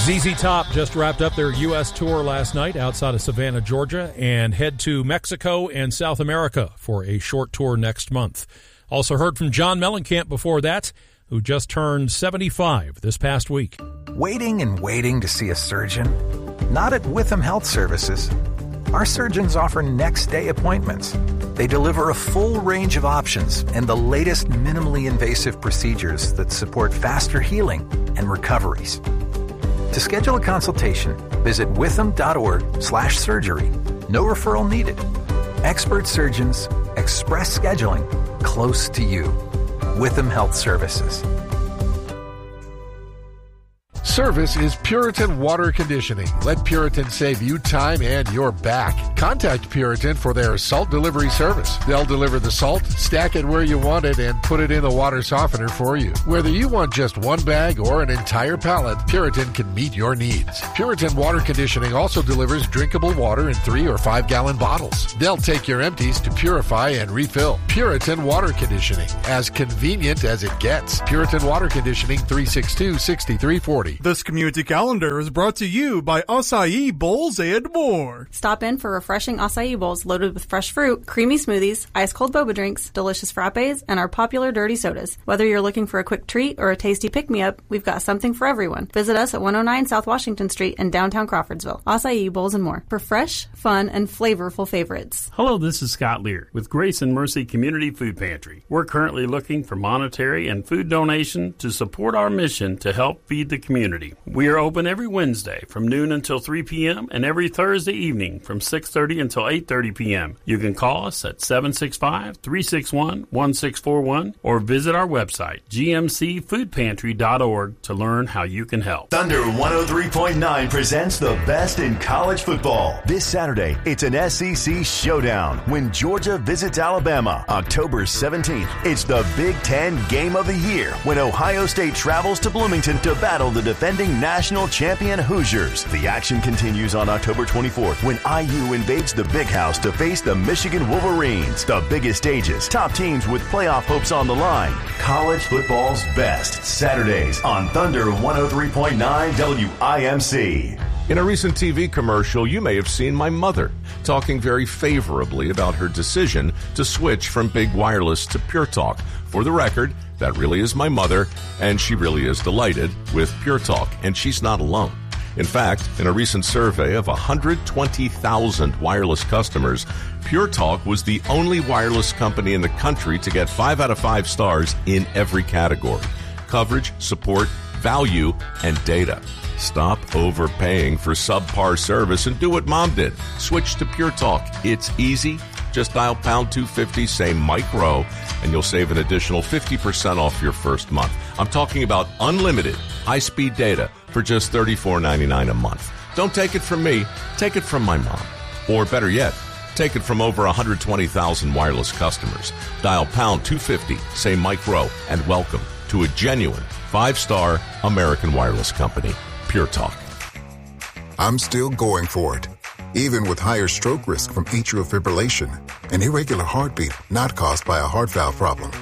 ZZ Top just wrapped up their U.S. tour last night outside of Savannah, Georgia, and head to Mexico and South America for a short tour next month. Also heard from John Mellencamp before that, who just turned 75 this past week. Waiting and waiting to see a surgeon? Not at Witham Health Services. Our surgeons offer next-day appointments. They deliver a full range of options and the latest minimally invasive procedures that support faster healing and recoveries. To schedule a consultation, visit witham.org/surgery. No referral needed. Expert surgeons, express scheduling, close to you. Witham Health Services. Service is Puritan Water Conditioning. Let Puritan save you time and your back. Contact Puritan for their salt delivery service. They'll deliver the salt, stack it where you want it, and put it in the water softener for you. Whether you want just one bag or an entire pallet, Puritan can meet your needs. Puritan Water Conditioning also delivers drinkable water in 3 or 5 gallon bottles. They'll take your empties to purify and refill. Puritan Water Conditioning, as convenient as it gets. Puritan Water Conditioning, 362-6340. This community calendar is brought to you by Acai Bowls and more. Stop in for refreshing acai bowls loaded with fresh fruit, creamy smoothies, ice-cold boba drinks, delicious frappes, and our popular dirty sodas. Whether you're looking for a quick treat or a tasty pick-me-up, we've got something for everyone. Visit us at 109 South Washington Street in downtown Crawfordsville. Acai Bowls and more for fresh, fun, and flavorful favorites. Hello, this is Scott Lear with Grace and Mercy Community Food Pantry. We're currently looking for monetary and food donation to support our mission to help feed the community. We are open every Wednesday from noon until 3 p.m. and every Thursday evening from 6:30 until 8:30 p.m. You can call us at 765-361-1641 or visit our website, gmcfoodpantry.org, to learn how you can help. Thunder 103.9 presents the best in college football. This Saturday, it's an SEC showdown when Georgia visits Alabama October 17th. It's the Big Ten game of the year when Ohio State travels to Bloomington to battle the defending national champion Hoosiers. The action continues on October 24th when IU invades the Big House to face the Michigan Wolverines. The biggest stages, top teams with playoff hopes on the line. College football's best. Saturdays on Thunder 103.9 WIMC. In a recent TV commercial, you may have seen my mother talking very favorably about her decision to switch from Big Wireless to Pure Talk. For the record, that really is my mother, and she really is delighted with Pure Talk, and she's not alone. In fact, in a recent survey of 120,000 wireless customers, Pure Talk was the only wireless company in the country to get 5 out of 5 stars in every category: coverage, support, value, and data. Stop overpaying for subpar service and do what Mom did. Switch to Pure Talk. It's easy. Just dial pound 250, say Mike Rowe, and you'll save an additional 50% off your first month. I'm talking about unlimited high-speed data for just $34.99 a month. Don't take it from me. Take it from my mom. Or better yet, take it from over 120,000 wireless customers. Dial pound 250, say Mike Rowe, and welcome to a genuine 5-star American wireless company, Pure Talk. I'm still going for it, even with higher stroke risk from atrial fibrillation, an irregular heartbeat not caused by a heart valve problem.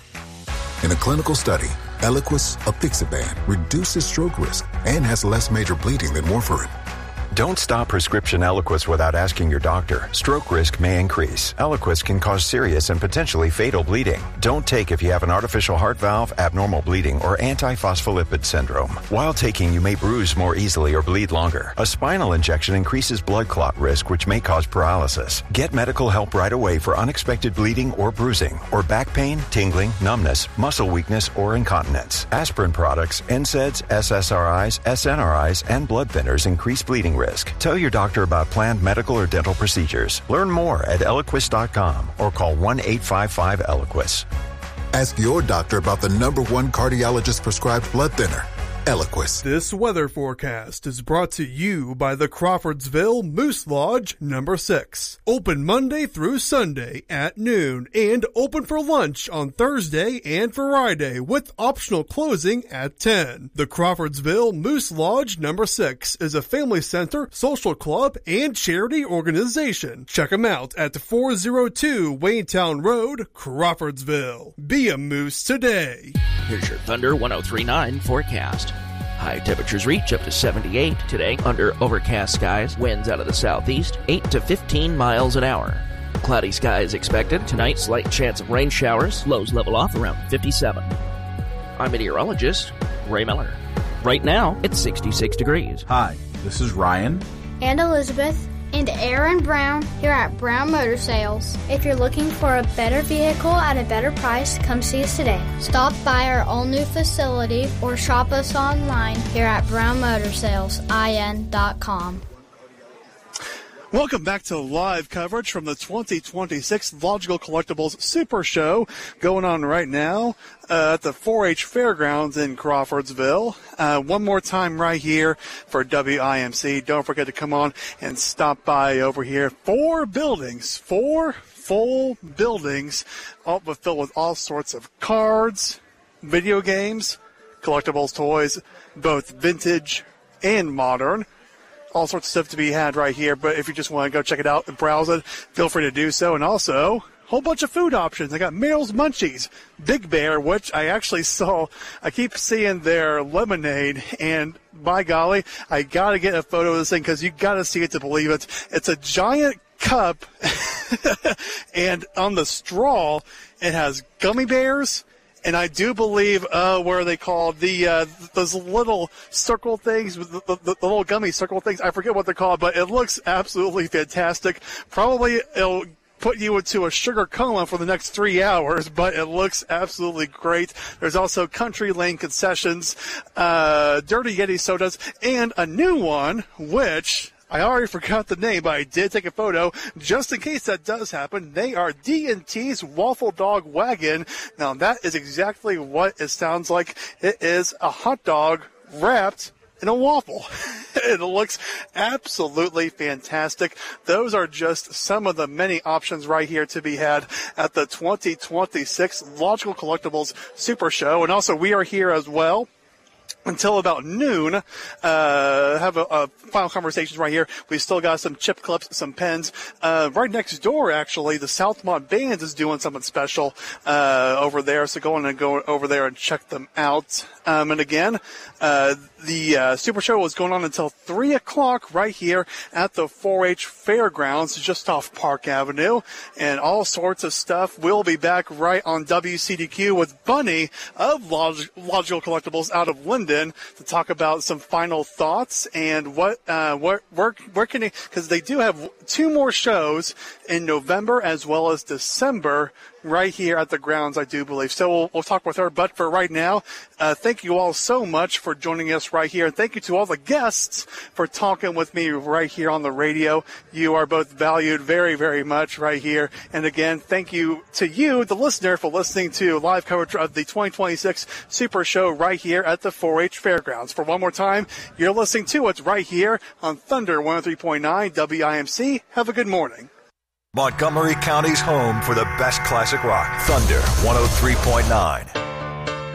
In a clinical study, Eliquis apixaban reduces stroke risk and has less major bleeding than warfarin. Don't stop prescription Eliquis without asking your doctor. Stroke risk may increase. Eliquis can cause serious and potentially fatal bleeding. Don't take if you have an artificial heart valve, abnormal bleeding, or antiphospholipid syndrome. While taking, you may bruise more easily or bleed longer. A spinal injection increases blood clot risk, which may cause paralysis. Get medical help right away for unexpected bleeding or bruising, or back pain, tingling, numbness, muscle weakness, or incontinence. Aspirin products, NSAIDs, SSRIs, SNRIs, and blood thinners increase bleeding risk. Tell your doctor about planned medical or dental procedures. Learn more at Eliquis.com or call 1-855-ELIQUIS. Ask your doctor about the #1 cardiologist prescribed blood thinner, Eliquis. This weather forecast is brought to you by the Crawfordsville Moose Lodge No. 6. Open Monday through Sunday at noon and open for lunch on Thursday and Friday with optional closing at 10. The Crawfordsville Moose Lodge No. 6 is a family center, social club, and charity organization. Check them out at 402 Waynetown Road, Crawfordsville. Be a moose today. Here's your Thunder 103.9 forecast. High temperatures reach up to 78 today under overcast skies. Winds out of the southeast, 8 to 15 miles an hour. Cloudy skies expected. Tonight, slight chance of rain showers. Lows level off around 57. I'm meteorologist Ray Miller. Right now, it's 66 degrees. Hi, this is Ryan. And Elizabeth. And Aaron Brown here at Brown Motor Sales. If you're looking for a better vehicle at a better price, come see us today. Stop by our all-new facility or shop us online here at brownmotorsalesin.com. Welcome back to live coverage from the 2026 Logical Collectibles Super Show going on right now at the 4-H Fairgrounds in Crawfordsville. One more time right here for WIMC. Don't forget to come on and stop by over here. 4 full buildings, all filled with all sorts of cards, video games, collectibles, toys, both vintage and modern. All sorts of stuff to be had right here, but if you just want to go check it out and browse it, feel free to do so. And also, a whole bunch of food options. I got Merrill's Munchies, Big Bear, which I actually saw. I keep seeing their lemonade, and by golly, I got to get a photo of this thing because you got to see it to believe it. It's a giant cup, and on the straw, it has gummy bears. And I do believe, what are they called? Those little circle things, the little gummy circle things. I forget what they're called, but it looks absolutely fantastic. Probably it'll put you into a sugar coma for the next 3 hours, but it looks absolutely great. There's also Country Lane concessions, Dirty Yeti sodas, and a new one, which I already forgot the name, but I did take a photo just in case that does happen. They are D&T's Waffle Dog Wagon. Now, that is exactly what it sounds like. It is a hot dog wrapped in a waffle. It looks absolutely fantastic. Those are just some of the many options right here to be had at the 2026 Logical Collectibles Super Show. And also, we are here as well until about noon, have a final conversations right here. We still got some chip clips, some pens. Right next door, actually, the Southmont Bands is doing something special over there, so go over there and check them out. And again, the Super Show was going on until 3 o'clock right here at the 4-H Fairgrounds, just off Park Avenue, and all sorts of stuff. We'll be back right on WCDQ with Bunny of Logical Collectibles out of Linden to talk about some final thoughts and where can they, because they do have 2 more shows in November as well as December right here at the grounds, I do believe. So we'll talk with her. But for right now, thank you all so much for joining us right here. And thank you to all the guests for talking with me right here on the radio. You are both valued very, very much right here. And again, thank you to you, the listener, for listening to live coverage of the 2026 Super Show right here at the 4-H Fairgrounds. For one more time, you're listening to it right here on Thunder 103.9 WIMC. Have a good morning. Montgomery County's home for the best classic rock. Thunder 103.9.